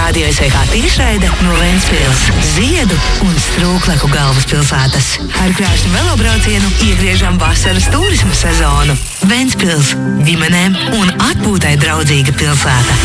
Radio SVH tiešraide no Ventspils, Ziedu un Strūklaku galvaspilsētas. Ar krāšņu velobraucienu iegriežam vasaras turismu sezonu. Ventspils – ģimenēm un atpūtai draudzīga pilsēta.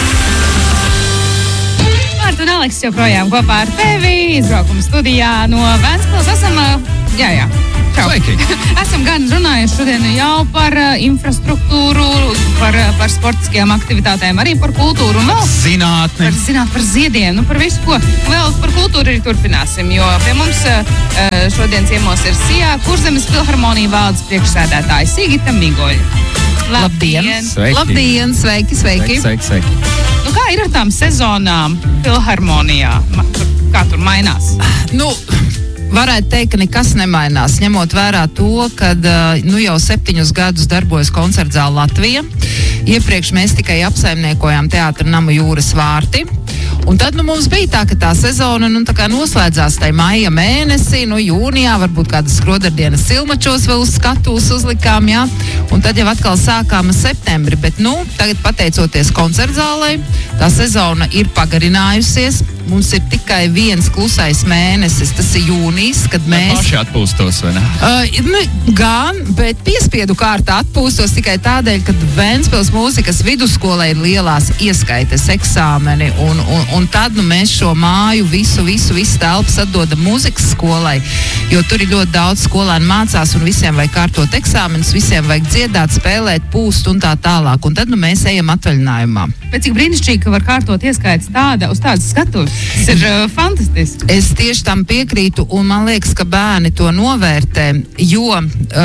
Mārta un Aleks joprojām kopā ar tevi, izbraukuma studijā no Ventspils. Esam, Čau. Sveiki! Esam gan runājuši šodien jau par infrastruktūru, par sportiskajām aktivitātēm, arī par kultūru un vēl Zinātni. Par ziediem, par visu ko. Vēl par kultūru arī turpināsim, jo pie mums šodien ciemos ir Sijā Kurzemes filharmonija valdes priekšsēdētāja Sigita Migoļa. Labdien! Sveiki. Labdien! Sveiki! Sveiki. Nu, kā ir ar tām sezonām filharmonijā? Kā tur mainās? Varētu teikt, ka nekas nemainās, ņemot vērā to, ka jau 7 gadus darbojas koncertzāle Latvija. Iepriekš mēs tikai apsaimniekojām Teātra nama Jūras vārti. Un tad mums bija tā, ka tā sezona noslēdzās tajā maija mēnesī, jūnijā varbūt kādas skrodardienas silmačos vēl uz skatuves uzlikām, jā. Un tad jau atkal sākām septembri, bet tagad pateicoties koncertzālei, tā sezona ir pagarinājusies. Mums ir tikai viens klusais mēnesis, tas ir jūnijas, kad mēs... Paši atpūstos, vai ne? Gan, bet piespiedu kārtā atpūstos tikai tādēļ, ka Ventspils mūzikas vidusskolē ir lielās ieskaites eksāmeni, un tad mēs šo māju visu telpas atdodam mūzikas skolai, jo tur ir ļoti daudz skolēnu mācās, un visiem vajag kārtot eksāmenus, visiem vajag dziedāt, spēlēt, pūst un tā tālāk, un tad mēs ejam atvaļinājumā. Bet cik brīnišķīgi, ka var kārtot ieskaites uz tādas skatuves. Tas ir fantastiski. Es tieši tam piekrītu, un man liekas, ka bērni to novērtē, jo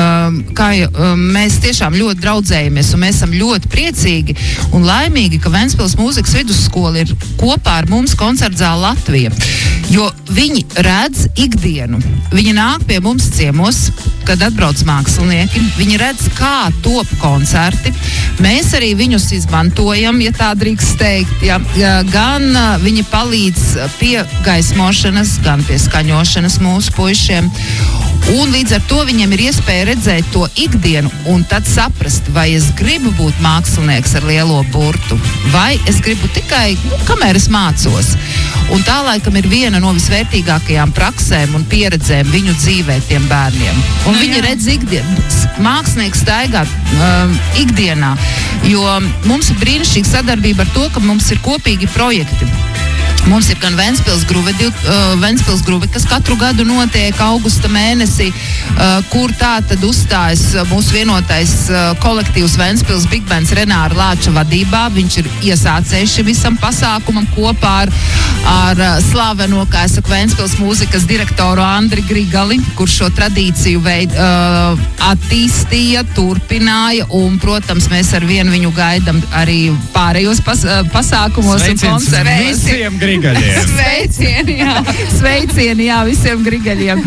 mēs tiešām ļoti draudzējamies, un mēs esam ļoti priecīgi un laimīgi, ka Ventspils mūzikas vidusskola ir kopā ar mums koncertzāle Latvija. Jo viņi redz ikdienu. Viņi nāk pie mums ciemos, kad atbrauc mākslinieki. Viņi redz, kā top koncerti. Mēs arī viņus izmantojam, ja tā drīkst teikt. Gan viņi palīdz pie gaismošanas, gan pie skaņošanas mūsu puišiem. Un līdz ar to viņiem ir iespēja redzēt to ikdienu un tad saprast, vai es gribu būt mākslinieks ar lielo burtu, vai es gribu tikai, kamēr es mācos. Un tā laikam ir viena no visvērtīgākajām praksēm un pieredzēm viņu dzīvē tiem bērniem. Un viņi redz ikdienu. Mākslinieks staigā ikdienā, jo mums ir brīnišķīga sadarbība ar to, ka mums ir kopīgi projekti. Mums ir gan Ventspils gruve, kas katru gadu notiek augusta mēnesī, kur tā tad uzstājas mūsu vienotais kolektīvs Ventspils Big Bands Renāra Lāča vadībā. Viņš ir iesācējis šim visam pasākumam kopā ar slaveno, kā es saku, Ventspils mūzikas direktoru Andri Grigali, kurš šo tradīciju attīstīja, turpināja, un, protams, mēs ar vienu viņu gaidam arī pārējos pasākumos un koncertos. Visiem grigaļiem. Sveicieni, jā, visiem grigaļiem.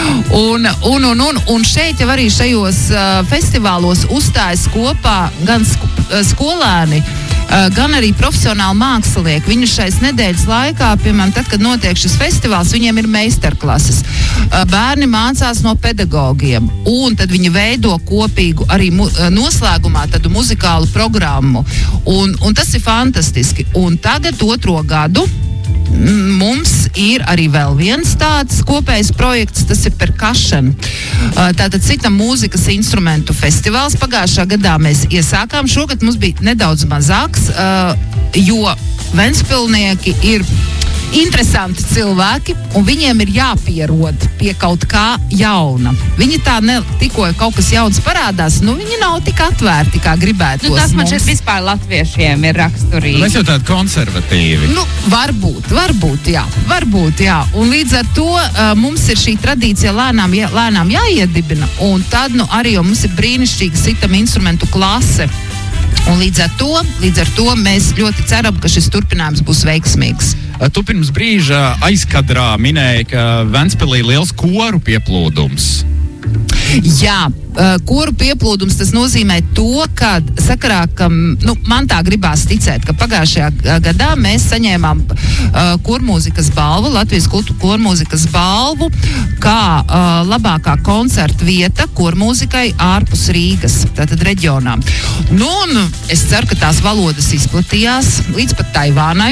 Un šeit jau arī šajos festivālos uzstājas kopā gan skolēni, gan arī profesionāli mākslinieki. Viņi šais nedēļas laikā, piemēram, tad, kad notiek šis festivāls, viņiem ir meistarklases. Bērni mācās no pedagogiem, un tad viņi veido kopīgu arī noslēgumā tādu muzikālu programmu. Un tas ir fantastiski. Un tagad 2. gadu mums ir arī vēl viens tāds kopējs projekts, tas ir Percussion. Tātad citam mūzikas instrumentu festivāls. Pagājušā gadā mēs iesākām, šogad mums bija nedaudz mazāks, jo ventspilnieki ir interesanti cilvēki, un viņiem ir jāpierod pie kaut kā jauna. Viņi tā tikko kaut kas jauns parādās, viņi nav tik atvērti, kā gribētos. Tas man šeit vispār latviešiem ir raksturīgi. Mēs jau tādi konservatīvi. Varbūt, jā. Un līdz ar to mums ir šī tradīcija lēnām jāiedibina, un tad arī mums ir brīnišķīga citam instrumentu klase. Un līdz ar to mēs ļoti ceram, ka šis turpinājums būs veiksmīgs. Tu pirms brīža aizkadrā minēji, ka Ventspilī liels koru pieplūdums. Jā, koru pieplūdums, tas nozīmē to, ka sakarā, ka man tā gribās ticēt, ka pagājušajā gadā mēs saņēmām kormūzikas balvu, Latvijas kormūzikas balvu, kā labākā koncerta vieta kormūzikai ārpus Rīgas, tātad reģionā. Un es ceru, ka tās valodas izplatījās līdz pat Taivānai.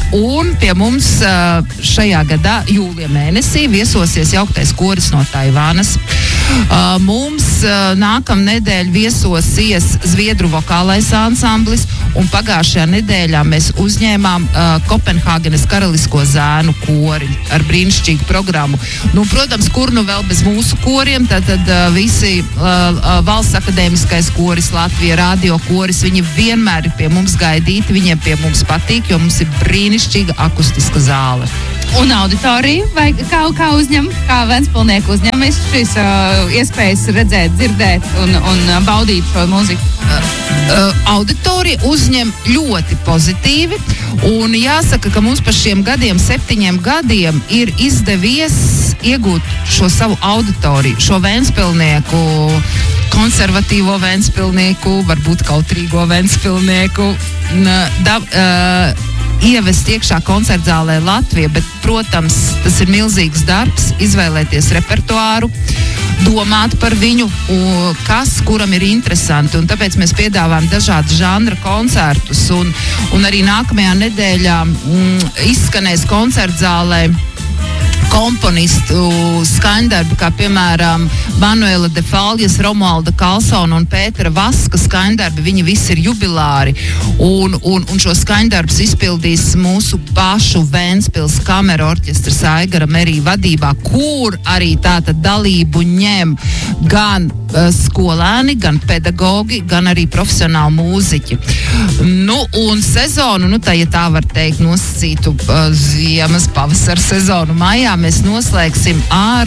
Un pie mums šajā gadā, jūlija mēnesī, viesosies jauktais koris no Taivānas. Mums nākamnedēļ viesosies Zviedru vokālais ansamblis, un pagājušajā nedēļā mēs uzņēmām Kopenhāgenes Karalisko zēnu kori ar brīnišķīgu programmu. Nu, protams, kur nu vēl bez mūsu koriem, tad visi Valsts akadēmiskais koris, Latvija radio koris, viņi vienmēr ir pie mums gaidīti, viņiem pie mums patīk, jo mums ir brīnišķīga akustiska zāle. Un auditorija, vai kā uzņem, kā Ventspilnieki uzņem šīs iespējas redzēt, dzirdēt un baudīt šo mūziku? Auditorija uzņem ļoti pozitīvi, un jāsaka, ka mums par šiem 7 gadiem ir izdevies iegūt šo savu auditoriju, šo Ventspilnieku, konservatīvo Ventspilnieku, varbūt kautrīgo Ventspilnieku, ievest iekšā koncertzālē Latvija, bet, protams, tas ir milzīgs darbs, izvēlēties repertuāru, domāt par viņu, kas kuram ir interesanti, un tāpēc mēs piedāvājam dažādu žanra koncertus, un arī nākamajā nedēļā izskanēs koncertzālē komponistu skaņdarbi, kā piemēram Manuela de Faljas, Romualda Kalsona un Pētera Vaska skaņdarbi, viņi visi ir jubilāri, un šo skaņdarbus izpildīs mūsu pašu Ventspils kamera orķestras Aigara Merija vadībā, kur arī tātad dalību ņem gan skolēni, gan pedagogi, gan arī profesionāli mūziķi. Nu, un sezonu, ja tā var teikt, nosacītu ziemas pavasara sezonu maijā, mēs noslēgsim ar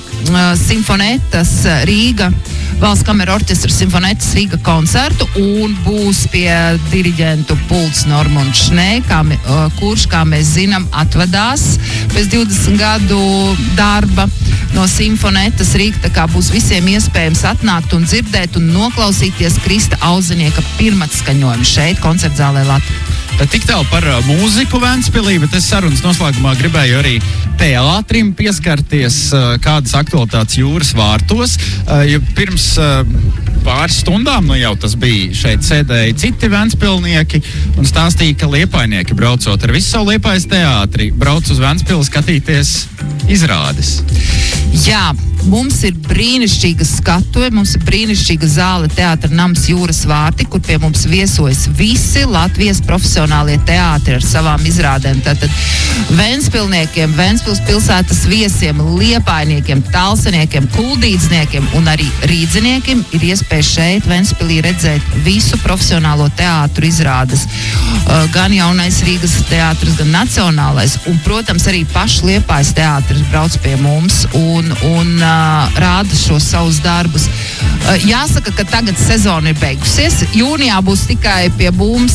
Simfonetas Rīga, Valsts kamera orķestras Simfonetas Rīga koncertu, un būs pie diriģentu pults Normunds Šnē, kurš, kā mēs zinām, atvadās pēc 20 gadu darba no Simfonetas Rīga, tā kā būs visiem iespējams atnākt un dzirdēt un noklausīties Krista Auzenieka pirmatskaņojumu šeit, koncertzālē Latvijā. Tik tālu par mūziku Ventspilī, bet es sarunas noslēgumā gribēju arī teātrim pieskarties, kādas aktualitātes Jūras vārtos. Jo pirms pāris stundām, jau tas bija, šeit sēdēja citi ventspilnieki un stāstīja, ka liepainieki braucot ar visu savu Liepājas teātri, brauc uz Ventspili skatīties izrādes. Jā, mums ir brīnišķīga skatuve, mums ir brīnišķīga zāle Teātra nams Jūras vārti, kur pie mums viesojas visi Latvijas profesionālie teātri ar savām izrādēm. Tātad Ventspilniekiem, Ventspils pilsētas viesiem, liepainiekiem, talseniekiem, kuldīdzniekiem un arī rīdziniekiem ir iespēja šeit Ventspilī redzēt visu profesionālo teātru izrādes. Gan jaunais Rīgas teātris, gan nacionālais. Un, protams, arī paši Liepājas teātris brauc pie mums un rāda šos savus darbus. Jāsaka, ka tagad sezona ir beigusies. Jūnijā būs tikai pie mums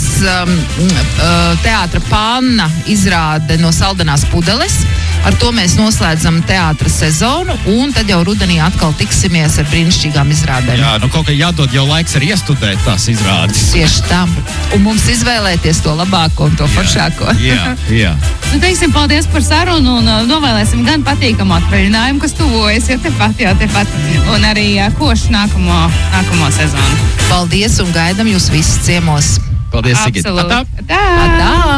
teātra Panna izrāde no Saldenās pudeles. Ar to mēs noslēdzam teātra sezonu, un tad jau rudenī atkal tiksimies ar brīnišķīgām izrādēm. Jā, kaut kā jādod jau laiks arī iestudēt tās izrādes. Tieši tā. Un mums izvēlēties to labāko un to foršāko. Jā. Nu, teiksim, paldies par sarunu un novēlēsim gan patīkamu atvaļinājumu, kas tuvojas, jo tepat. Un arī košu nākamo sezonu. Paldies un gaidam jūs visus ciemos. Paldies, Sigita. Absolūti. Atā. Tā.